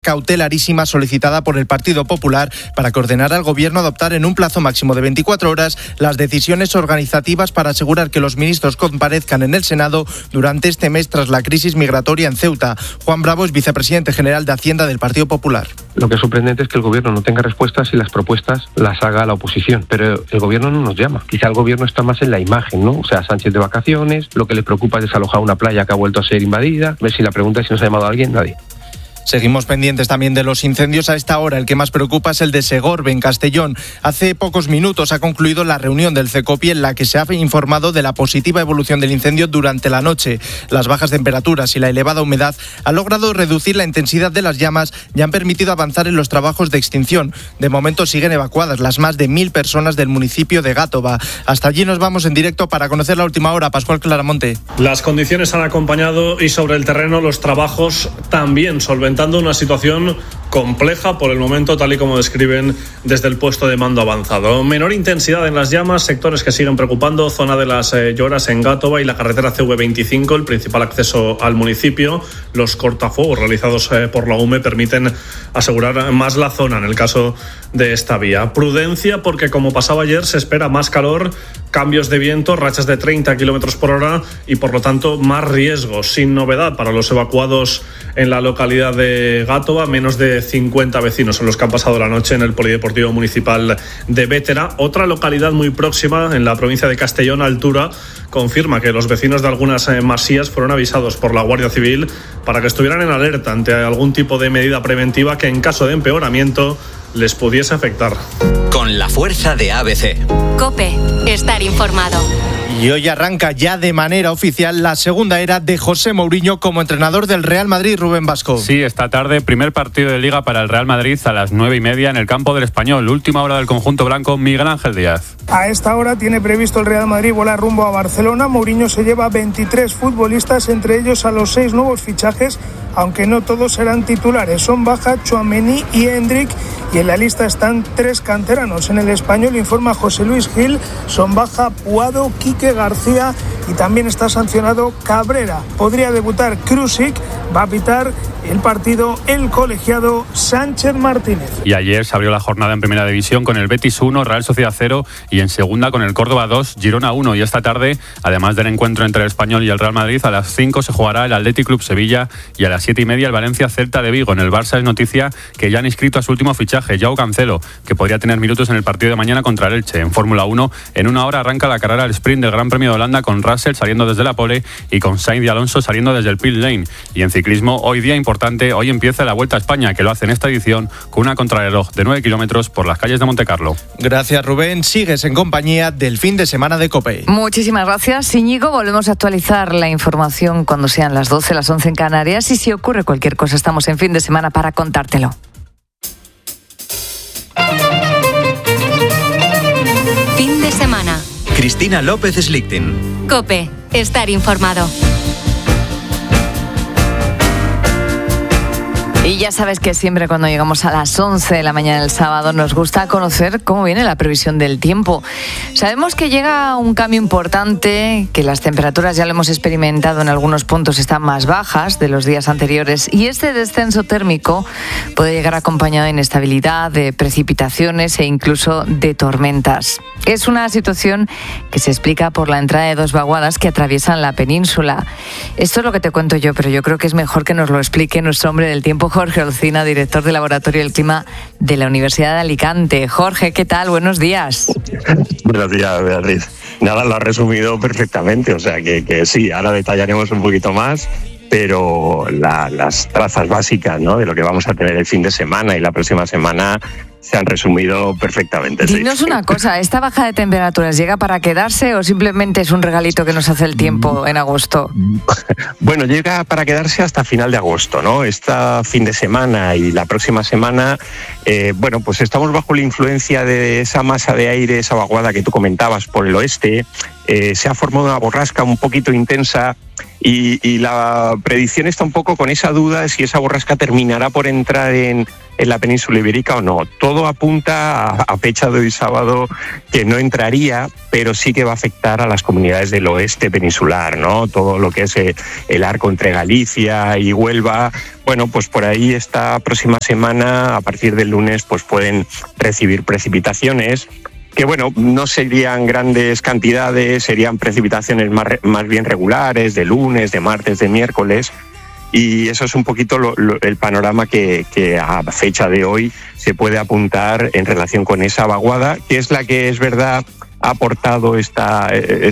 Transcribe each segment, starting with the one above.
cautelarísima solicitada por el Partido Popular para que ordenara al Gobierno adoptar en un plazo máximo de 24 horas las decisiones organizativas para asegurar que los ministros comparezcan en el Senado durante este mes tras la crisis migratoria en Ceuta. Juan Bravo es vicepresidente general de Hacienda del Partido Popular. Lo que es sorprendente es que el Gobierno no tenga respuestas y las propuestas las haga la oposición, pero el Gobierno no nos llama. Quizá el Gobierno está más en la imagen, ¿no? O sea, Sánchez de vacaciones, lo que le preocupa es desalojar una playa que ha vuelto a ser invadida. Ver si la pregunta es si nos ha llamado a alguien, nadie. Seguimos pendientes también de los incendios. A esta hora el que más preocupa es el de Segorbe, en Castellón. Hace pocos minutos ha concluido la reunión del CECOPI en la que se ha informado de la positiva evolución del incendio durante la noche. Las bajas temperaturas y la elevada humedad han logrado reducir la intensidad de las llamas y han permitido avanzar en los trabajos de extinción. De momento siguen evacuadas las más de 1.000 personas del municipio de Gátova. Hasta allí nos vamos en directo para conocer la última hora. Pascual Claramonte. Las condiciones han acompañado y sobre el terreno los trabajos también solventando una situación compleja por el momento, tal y como describen desde el puesto de mando avanzado. Menor intensidad en las llamas, sectores que siguen preocupando, zona de las Lloras en Gátova y la carretera CV25, el principal acceso al municipio. Los cortafuegos realizados por la UME permiten asegurar más la zona en el caso de esta vía. Prudencia porque, como pasaba ayer, se espera más calor, cambios de viento, rachas de 30 km por hora y por lo tanto más riesgos. Sin novedad para los evacuados en la localidad de Gátova, menos de 50 vecinos son los que han pasado la noche en el Polideportivo Municipal de Bétera. Otra localidad muy próxima, en la provincia de Castellón, Altura, confirma que los vecinos de algunas masías fueron avisados por la Guardia Civil para que estuvieran en alerta ante algún tipo de medida preventiva que en caso de empeoramiento les pudiese afectar. Con la fuerza de ABC. COPE. Estar informado. Y hoy arranca ya de manera oficial la segunda era de José Mourinho como entrenador del Real Madrid. Rubén Vasco. Sí, esta tarde, primer partido de Liga para el Real Madrid a las 9:30 en el campo del Español. Última hora del conjunto blanco, Miguel Ángel Díaz. A esta hora tiene previsto el Real Madrid volar rumbo a Barcelona. Mourinho se lleva 23 futbolistas, entre ellos a los 6 nuevos fichajes, aunque no todos serán titulares. Son baja Tchouaméni y Hendrik, y en la lista están 3 canteranos. En el Español, informa José Luis Gil, son baja Puado, Quique García y también está sancionado Cabrera. Podría debutar Krusik, va a pitar el partido el colegiado Sánchez Martínez. Y ayer se abrió la jornada en Primera División con el Betis 1, Real Sociedad 0 y en Segunda con el Córdoba 2, Girona 1. Y esta tarde, además del encuentro entre el Español y el Real Madrid, a las 5 se jugará el Athletic Club Sevilla y a las 7:30 el Valencia Celta de Vigo. En el Barça es noticia que ya han inscrito a su último fichaje, Joao Cancelo, que podría tener minutos en el partido de mañana contra el Elche. En Fórmula 1, en una hora arranca la carrera al sprint del Gran Premio de Holanda con Russell saliendo desde la pole y con Sainz y Alonso saliendo desde el pit lane. Y en ciclismo, hoy día importante, hoy empieza la Vuelta a España, que lo hace en esta edición con una contrarreloj de 9 kilómetros por las calles de Montecarlo. Gracias, Rubén. Sigues en compañía del fin de semana de COPE. Muchísimas gracias, Íñigo. Volvemos a actualizar la información cuando sean las 12, las 11 en Canarias. Y si ocurre cualquier cosa, estamos en fin de semana para contártelo. Fin de semana. Cristina López Slichting. COPE. Estar informado. Y ya sabes que siempre cuando llegamos a las 11 de la mañana del sábado nos gusta conocer cómo viene la previsión del tiempo. Sabemos que llega un cambio importante, que las temperaturas ya lo hemos experimentado en algunos puntos, están más bajas de los días anteriores y este descenso térmico puede llegar acompañado de inestabilidad, de precipitaciones e incluso de tormentas. Es una situación que se explica por la entrada de 2 vaguadas que atraviesan la península. Esto es lo que te cuento yo, pero yo creo que es mejor que nos lo explique nuestro hombre del tiempo, Jorge Olcina, director del Laboratorio del Clima de la Universidad de Alicante. Jorge, ¿qué tal? Buenos días. Buenos días, Beatriz. Nada, lo ha resumido perfectamente, o sea que sí, ahora detallaremos un poquito más, pero las trazas básicas, ¿no?, de lo que vamos a tener el fin de semana y la próxima semana se han resumido perfectamente. Dinos una cosa, ¿esta baja de temperaturas llega para quedarse o simplemente es un regalito que nos hace el tiempo en agosto? Bueno, llega para quedarse hasta final de agosto, ¿no? Este fin de semana y la próxima semana, bueno, pues estamos bajo la influencia de esa masa de aire, esa vaguada que tú comentabas por el oeste. Se ha formado una borrasca un poquito intensa y la predicción está un poco con esa duda de si esa borrasca terminará por entrar en en la península ibérica o no. Todo apunta a fecha de hoy sábado que no entraría, pero sí que va a afectar a las comunidades del oeste peninsular, ¿no? Todo lo que es el arco entre Galicia y Huelva. Bueno, pues por ahí esta próxima semana, a partir del lunes, pues pueden recibir precipitaciones que, bueno, no serían grandes cantidades, serían precipitaciones más bien regulares, de lunes, de martes, de miércoles. Y eso es un poquito el panorama que a fecha de hoy se puede apuntar en relación con esa vaguada, que es la que, es verdad, ha aportado esta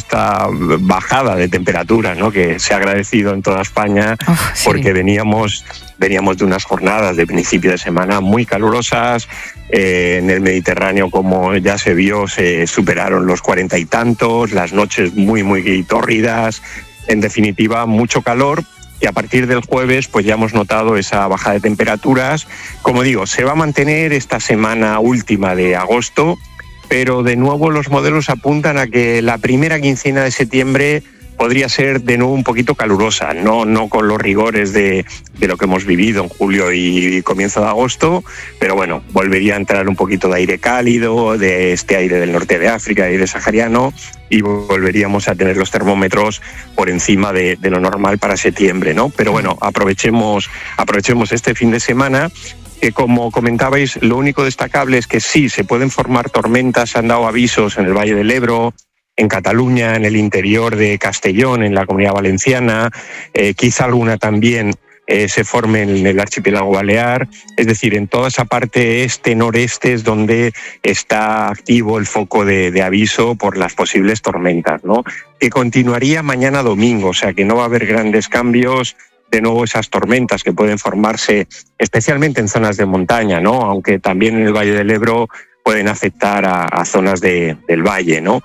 bajada de temperatura, ¿no? Que se ha agradecido en toda España, sí. Porque veníamos de unas jornadas de principio de semana muy calurosas. En el Mediterráneo, como ya se vio, se superaron los 40 y tantos, las noches muy, muy tórridas. En definitiva, mucho calor. Y a partir del jueves pues ya hemos notado esa bajada de temperaturas. Como digo, se va a mantener esta semana última de agosto, pero de nuevo los modelos apuntan a que la primera quincena de septiembre podría ser de nuevo un poquito calurosa, no con los rigores de lo que hemos vivido en julio y comienzo de agosto, pero bueno, volvería a entrar un poquito de aire cálido, de este aire del norte de África, aire sahariano, y volveríamos a tener los termómetros por encima de lo normal para septiembre, ¿no? Pero bueno, aprovechemos este fin de semana, que como comentabais, lo único destacable es que sí, se pueden formar tormentas, se han dado avisos en el Valle del Ebro, en Cataluña, en el interior de Castellón, en la Comunidad Valenciana, quizá alguna también se forme en el archipiélago balear, es decir, en toda esa parte este-noreste es donde está activo el foco de aviso por las posibles tormentas, ¿no? Que continuaría mañana domingo, o sea que no va a haber grandes cambios. De nuevo esas tormentas que pueden formarse especialmente en zonas de montaña, ¿no? Aunque también en el Valle del Ebro pueden afectar a zonas del valle, ¿no?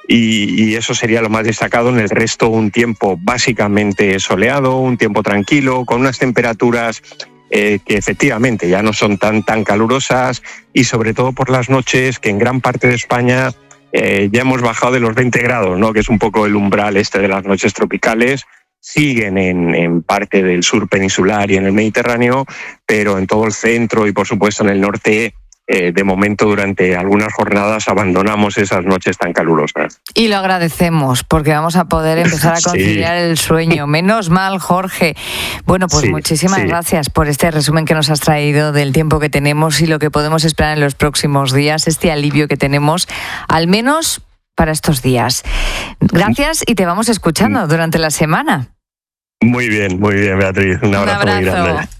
Y eso sería lo más destacado. En el resto, un tiempo básicamente soleado, un tiempo tranquilo, con unas temperaturas que efectivamente ya no son tan calurosas, y sobre todo por las noches, que en gran parte de España ya hemos bajado de los 20 grados, ¿no? Que es un poco el umbral de las noches tropicales. Siguen en parte del sur peninsular y en el Mediterráneo, pero en todo el centro y por supuesto en el norte, de momento durante algunas jornadas abandonamos esas noches tan calurosas. Y lo agradecemos porque vamos a poder empezar a conciliar el sueño. Menos mal, Jorge. Bueno, pues muchísimas gracias por este resumen que nos has traído del tiempo que tenemos y lo que podemos esperar en los próximos días, este alivio que tenemos, al menos para estos días. Gracias y te vamos escuchando durante la semana. Muy bien, Beatriz. Un abrazo muy grande.